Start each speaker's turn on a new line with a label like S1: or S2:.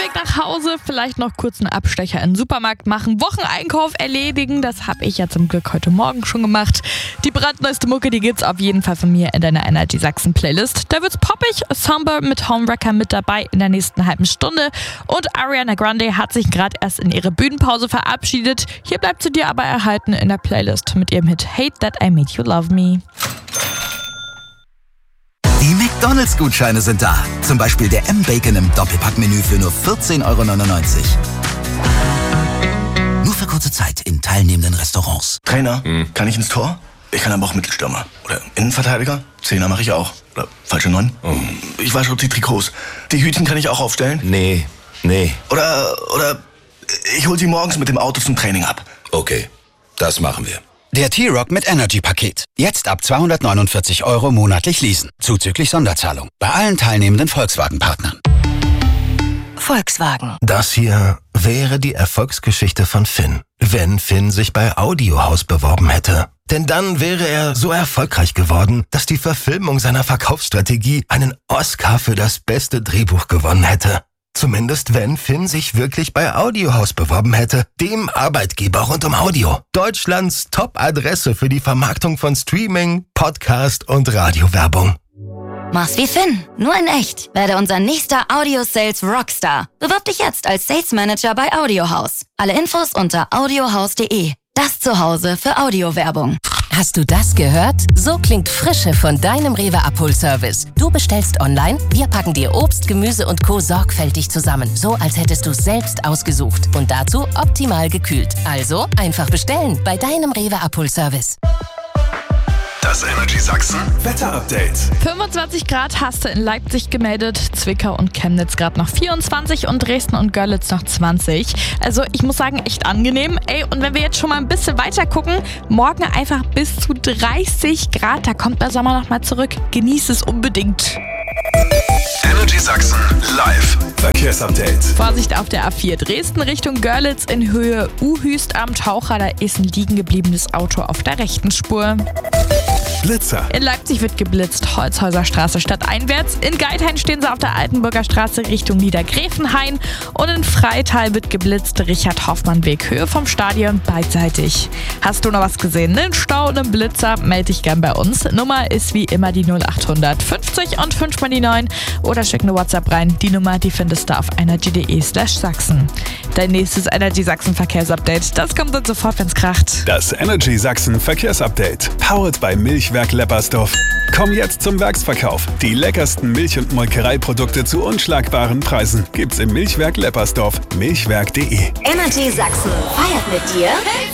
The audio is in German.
S1: Weg nach Hause, vielleicht noch kurz einen Abstecher in den Supermarkt machen, Wocheneinkauf erledigen. Das habe ich ja zum Glück heute Morgen schon gemacht. Die brandneueste Mucke, die gibt's auf jeden Fall von mir in deiner Energy Sachsen Playlist. Da wird's poppig, Somber mit Homewrecker mit dabei in der nächsten halben Stunde. Und Ariana Grande hat sich gerade erst in ihre Bühnenpause verabschiedet. Hier bleibt sie dir aber erhalten in der Playlist mit ihrem Hit Hate That I Made You Love Me.
S2: Die McDonalds-Gutscheine sind da. Zum Beispiel der M-Bacon im Doppelpackmenü für nur 14,99 €. Nur für kurze Zeit in teilnehmenden Restaurants.
S3: Trainer, kann ich ins Tor? Ich kann aber auch Mittelstürmer. Oder Innenverteidiger? Zehner mache ich auch. Oder falsche 9? Ich wasche auch die Trikots. Die Hütchen kann ich auch aufstellen?
S4: Nee.
S3: Oder ich hol sie morgens mit dem Auto zum Training ab.
S4: Okay, das machen wir.
S2: Der T-Rock mit Energy-Paket. Jetzt ab 249 € monatlich leasen. Zuzüglich Sonderzahlung. Bei allen teilnehmenden Volkswagen-Partnern.
S5: Volkswagen.
S6: Das hier wäre die Erfolgsgeschichte von Finn, wenn Finn sich bei Audiohaus beworben hätte. Denn dann wäre er so erfolgreich geworden, dass die Verfilmung seiner Verkaufsstrategie einen Oscar für das beste Drehbuch gewonnen hätte. Zumindest wenn Finn sich wirklich bei Audiohaus beworben hätte, dem Arbeitgeber rund um Audio. Deutschlands Top-Adresse für die Vermarktung von Streaming, Podcast und Radiowerbung.
S5: Mach's wie Finn, nur in echt. Werde unser nächster Audio-Sales Rockstar. Bewirb dich jetzt als Sales Manager bei Audiohaus. Alle Infos unter audiohaus.de. Das Zuhause für Audiowerbung.
S7: Hast du das gehört? So klingt Frische von deinem Rewe-Abholservice. Du bestellst online, wir packen dir Obst, Gemüse und Co. sorgfältig zusammen. So, als hättest du es selbst ausgesucht. Und dazu optimal gekühlt. Also einfach bestellen bei deinem Rewe-Abholservice.
S8: Das Energy Sachsen Wetter-Update.
S1: 25 Grad hast du in Leipzig gemeldet, Zwickau und Chemnitz gerade noch 24 und Dresden und Görlitz noch 20. Also ich muss sagen, echt angenehm. Und wenn wir jetzt schon mal ein bisschen weiter gucken, morgen einfach bis zu 30 Grad, da kommt der Sommer noch mal zurück. Genieß es unbedingt.
S8: Energy Sachsen live Verkehrsupdate.
S1: Vorsicht auf der A4 Dresden Richtung Görlitz in Höhe Uhüst am Taucher. Da ist ein liegen gebliebenes Auto auf der rechten Spur.
S8: Blitzer.
S1: In Leipzig wird geblitzt, Holzhäuser Straße stadteinwärts. In Geithain stehen sie auf der Altenburger Straße Richtung Niedergräfenhain. Und in Freital wird geblitzt, Richard-Hoffmann-Weg, Höhe vom Stadion beidseitig. Hast du noch was gesehen? Einen Stau und einen Blitzer? Melde dich gern bei uns. Nummer ist wie immer die 0800 50 und 5 mal die 9. Oder schick eine WhatsApp rein. Die Nummer, die findest du auf energy.de/Sachsen. Dein nächstes Energy Sachsen Verkehrsupdate, das kommt dann sofort, wenn's kracht.
S8: Das Energy Sachsen Verkehrsupdate. Powered by Milchwerk Leppersdorf. Komm jetzt zum Werksverkauf. Die leckersten Milch- und Molkereiprodukte zu unschlagbaren Preisen gibt's im Milchwerk Leppersdorf. Milchwerk.de.
S5: Energy Sachsen feiert mit dir